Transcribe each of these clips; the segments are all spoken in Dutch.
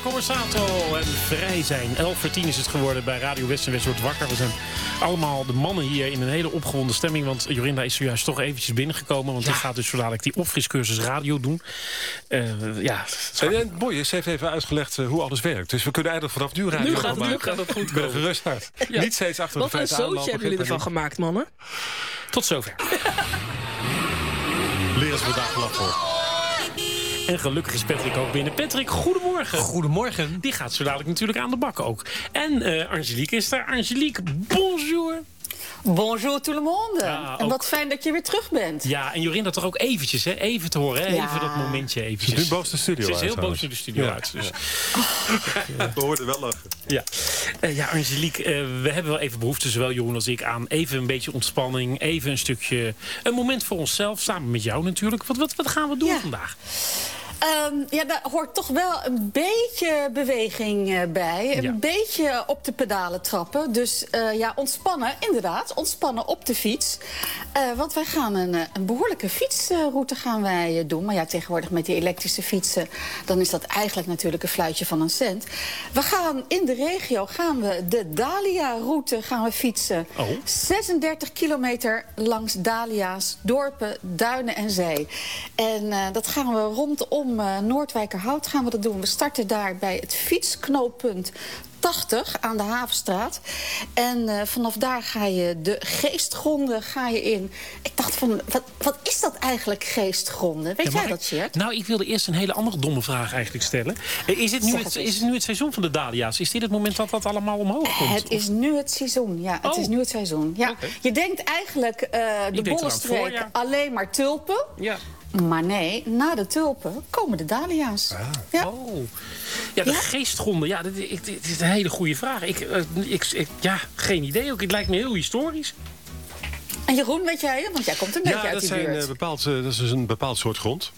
Borsato en vrij zijn. 11:10 is het geworden bij Radio West en West wordt wakker. We zijn allemaal de mannen hier in een hele opgewonden stemming. Want Jorinda is zojuist toch eventjes binnengekomen. Want die gaat dus zo dadelijk die opfriscursus radio doen. Het mooie is, ze heeft even uitgelegd hoe alles werkt. Dus we kunnen eigenlijk vanaf nu radio gaan maken. Nu gaat het goed met een gerust hart. Ja. Niet steeds achter de feiten aanlopen. Wat een zootje hebben jullie ervan gemaakt, mannen. Tot zover. Leer eens vandaag gelachen voor. En gelukkig is Patrick ook binnen. Patrick, goedemorgen. Goedemorgen. Die gaat zo dadelijk natuurlijk aan de bak ook. En Angelique is daar. Angelique, bonjour. Bonjour tout le monde. Ja, en wat fijn dat je weer terug bent. Ja, en Jorinda toch ook eventjes, hè? Even te horen, hè? Ja. Even dat momentje eventjes. Ze is nu boos de studio uit. Ze is heel boos in de studio uit. Dus. Ja. We hoorden wel lachen. Ja, Angelique, we hebben wel even behoefte, zowel Jeroen als ik, aan even een beetje ontspanning. Even een stukje, een moment voor onszelf, samen met jou natuurlijk. Wat gaan we doen vandaag? Daar hoort toch wel een beetje beweging bij. Een beetje op de pedalen trappen. Dus ontspannen, inderdaad. Ontspannen op de fiets. Want wij gaan een behoorlijke fietsroute gaan wij doen. Maar ja, tegenwoordig met die elektrische fietsen, dan is dat eigenlijk natuurlijk een fluitje van een cent. We gaan in de regio de Dahlia-route gaan we fietsen. 36 kilometer langs dahlia's, dorpen, duinen en zee. En dat gaan we rondom Noordwijkerhout gaan we dat doen. We starten daar bij het fietsknooppunt 80 aan de Havenstraat. En vanaf daar ga je de Geestgronden in. Ik dacht van, wat is dat eigenlijk, Geestgronden? Weet jij dat, Sjeerd? Nou, ik wilde eerst een hele andere domme vraag eigenlijk stellen. Is het nu het seizoen van de dahlia's? Is dit het moment dat dat allemaal omhoog komt? Het is nu het seizoen, ja. Het is nu het seizoen. Ja. Okay. Je denkt eigenlijk de Bollenstreek alleen maar tulpen. Ja. Maar nee, na de tulpen komen de dahlia's. Ah. Ja. Ja, de Geestgronden. Ja, dit is een hele goede vraag. Geen idee ook. Het lijkt me heel historisch. En Jeroen, weet jij? Want jij komt een beetje uit die buurt. Dat is een bepaald soort grond.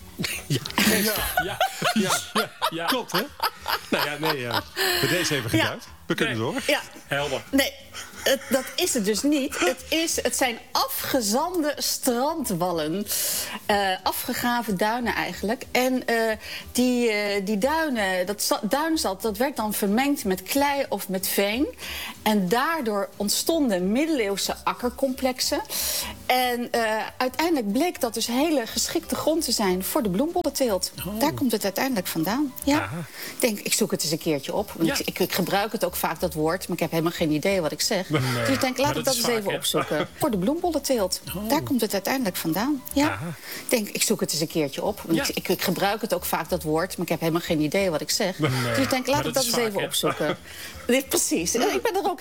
Ja. Klopt, hè? Nou ja, nee. Bij deze even geduid. We kunnen door. Ja. Helder. Nee. Dat is het dus niet. Het zijn afgezande strandwallen. Afgegraven duinen eigenlijk. En die duinen, dat duinzand, dat werd dan vermengd met klei of met veen. En daardoor ontstonden middeleeuwse akkercomplexen. En uiteindelijk bleek dat dus hele geschikte grond te zijn voor de bloembollenteelt. Daar komt het uiteindelijk vandaan. Ja. Ik denk, ik zoek het eens een keertje op. Want ik gebruik het ook vaak, dat woord. Maar ik heb helemaal geen idee wat ik zeg. Dus ik denk, laat ik dat eens even opzoeken. Voor de bloembollenteelt. Daar komt het uiteindelijk vandaan. Ja. Ik denk, ik zoek het eens een keertje op. Want ik gebruik het ook vaak, dat woord. Maar ik heb helemaal geen idee wat ik zeg. Dus ik denk, laat ik dat eens even opzoeken. Precies. Ik ben er ook